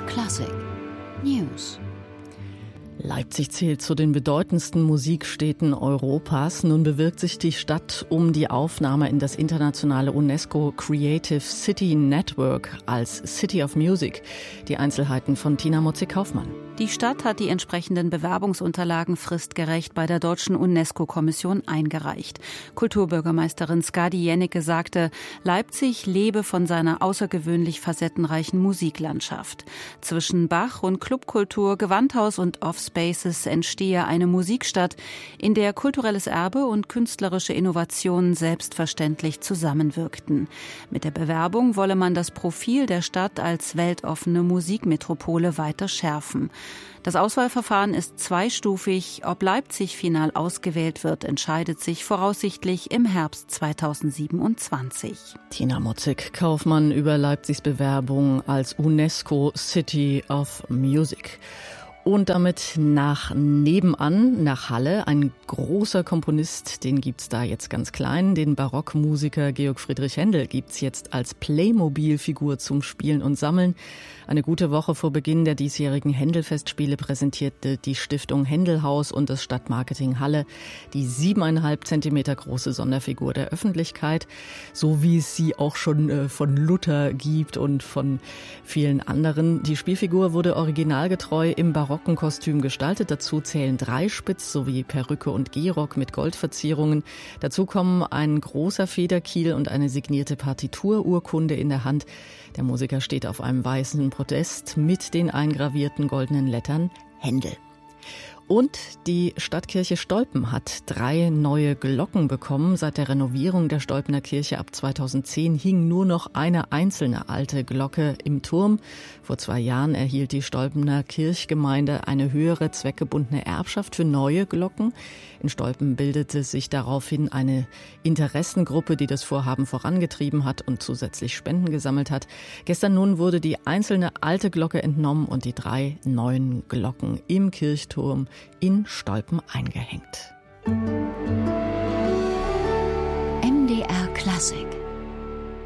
Classic News. Leipzig zählt zu den bedeutendsten Musikstädten Europas. Nun bewirbt sich die Stadt um die Aufnahme in das internationale UNESCO Creative City Network als City of Music. Die Einzelheiten von Tina Motzig-Kaufmann. Die Stadt hat die entsprechenden Bewerbungsunterlagen fristgerecht bei der deutschen UNESCO-Kommission eingereicht. Kulturbürgermeisterin Skadi Jennecke sagte, Leipzig lebe von seiner außergewöhnlich facettenreichen Musiklandschaft. Zwischen Bach- und Clubkultur, Gewandhaus und Offspaces entstehe eine Musikstadt, in der kulturelles Erbe und künstlerische Innovationen selbstverständlich zusammenwirkten. Mit der Bewerbung wolle man das Profil der Stadt als weltoffene Musikmetropole weiter schärfen. Das Auswahlverfahren ist zweistufig. Ob Leipzig final ausgewählt wird, entscheidet sich voraussichtlich im Herbst 2027. Tina Motzig-Kaufmann über Leipzigs Bewerbung als UNESCO City of Music. Und damit nach nebenan, nach Halle, ein großer Komponist, den gibt's da jetzt ganz klein. Den Barockmusiker Georg Friedrich Händel gibt's jetzt als Playmobil-Figur zum Spielen und Sammeln. Eine gute Woche vor Beginn der diesjährigen Händel-Festspiele präsentierte die Stiftung Händelhaus und das Stadtmarketing Halle die 7,5 Zentimeter große Sonderfigur der Öffentlichkeit, so wie es sie auch schon von Luther gibt und von vielen anderen. Die Spielfigur wurde originalgetreu im barocken Kostüm gestaltet. Dazu zählen Dreispitz sowie Perücke und Gehrock mit Goldverzierungen. Dazu kommen ein großer Federkiel und eine signierte Partitururkunde in der Hand. Der Musiker steht auf einem weißen Podest mit den eingravierten goldenen Lettern Händel. Und die Stadtkirche Stolpen hat 3 neue Glocken bekommen. Seit der Renovierung der Stolpener Kirche ab 2010 hing nur noch eine einzelne alte Glocke im Turm. Vor 2 Jahren erhielt die Stolpener Kirchgemeinde eine höhere zweckgebundene Erbschaft für neue Glocken. In Stolpen bildete sich daraufhin eine Interessengruppe, die das Vorhaben vorangetrieben hat und zusätzlich Spenden gesammelt hat. Gestern nun wurde die einzelne alte Glocke entnommen und die 3 neuen Glocken im Kirchturm in Stolpen eingehängt. MDR Classic